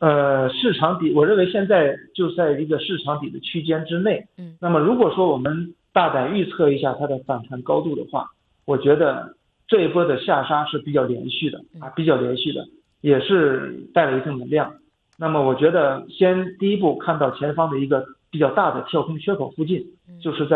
市场底，我认为现在就在一个市场底的区间之内。那么如果说我们大胆预测一下它的反弹高度的话，我觉得这一波的下杀是比较连续的比较连续的，也是带了一定的量。那么我觉得第一步看到前方的一个比较大的跳空缺口附近，就是在